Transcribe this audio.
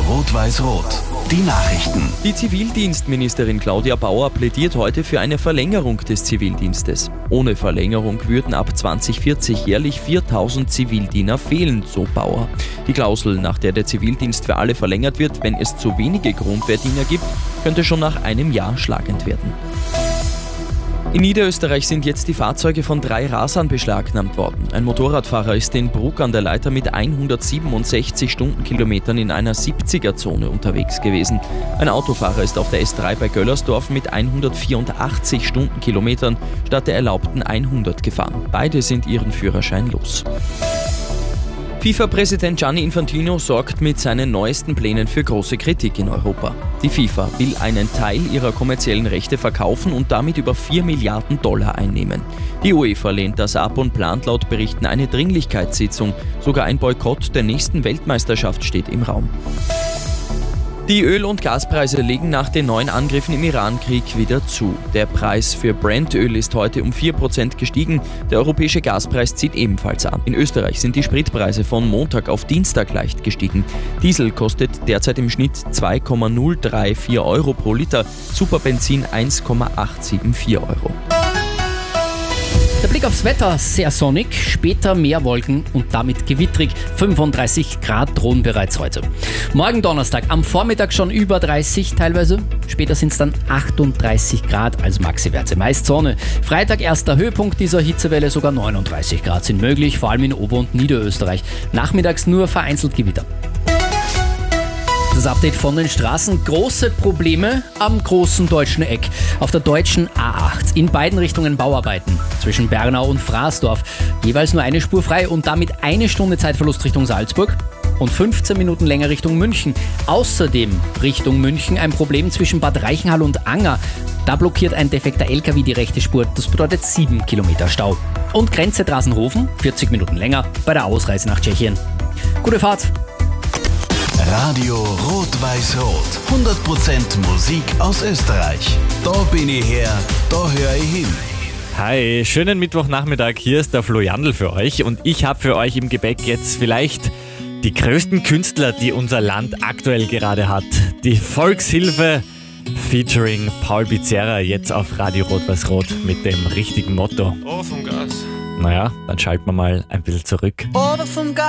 Rot-Weiß-Rot. Die Nachrichten. Die Zivildienstministerin Claudia Bauer plädiert heute für eine Verlängerung des Zivildienstes. Ohne Verlängerung würden ab 2040 jährlich 4000 Zivildiener fehlen, so Bauer. Die Klausel, nach der der Zivildienst für alle verlängert wird, wenn es zu wenige Grundwehrdiener gibt, könnte schon nach einem Jahr schlagend werden. In Niederösterreich sind jetzt die Fahrzeuge von 3 Rasern beschlagnahmt worden. Ein Motorradfahrer ist in Bruck an der Leiter mit 167 Stundenkilometern in einer 70er-Zone unterwegs gewesen. Ein Autofahrer ist auf der S3 bei Göllersdorf mit 184 Stundenkilometern statt der erlaubten 100 gefahren. Beide sind ihren Führerschein los. FIFA-Präsident Gianni Infantino sorgt mit seinen neuesten Plänen für große Kritik in Europa. Die FIFA will einen Teil ihrer kommerziellen Rechte verkaufen und damit über $4 Milliarden einnehmen. Die UEFA lehnt das ab und plant laut Berichten eine Dringlichkeitssitzung. Sogar ein Boykott der nächsten Weltmeisterschaft steht im Raum. Die Öl- und Gaspreise legen nach den neuen Angriffen im Iran-Krieg wieder zu. Der Preis für Brent-Öl ist heute um 4% gestiegen. Der europäische Gaspreis zieht ebenfalls an. In Österreich sind die Spritpreise von Montag auf Dienstag leicht gestiegen. Diesel kostet derzeit im Schnitt 2,034 Euro pro Liter, Superbenzin 1,874 Euro. Der Blick aufs Wetter, sehr sonnig, später mehr Wolken und damit gewittrig. 35 Grad drohen bereits heute. Morgen Donnerstag, am Vormittag schon über 30 teilweise. Später sind es dann 38 Grad als Maxi-Werte, meist Sonne. Freitag erster Höhepunkt dieser Hitzewelle, sogar 39 Grad sind möglich, vor allem in Ober- und Niederösterreich. Nachmittags nur vereinzelt Gewitter. Das Update von den Straßen. Große Probleme am großen deutschen Eck. Auf der deutschen A8. In beiden Richtungen Bauarbeiten. Zwischen Bernau und Fraßdorf. Jeweils nur eine Spur frei und damit 1 Stunde Zeitverlust Richtung Salzburg. Und 15 Minuten länger Richtung München. Außerdem Richtung München ein Problem zwischen Bad Reichenhall und Anger. Da blockiert ein defekter LKW die rechte Spur. Das bedeutet 7 Kilometer Stau. Und Grenze Drasenhofen. 40 Minuten länger bei der Ausreise nach Tschechien. Gute Fahrt! Radio Rot-Weiß-Rot. 100% Musik aus Österreich. Da bin ich her, da höre ich hin. Hi, schönen Mittwochnachmittag. Hier ist der Flo Jandl für euch und ich habe für euch im Gepäck jetzt vielleicht die größten Künstler, die unser Land aktuell gerade hat. Die Volkshilfe featuring Paul Bizerra jetzt auf Radio Rot-Weiß-Rot mit dem richtigen Motto. Oh, vom Gas. Naja, dann schalten wir mal ein bisschen zurück. Ober vom Gas.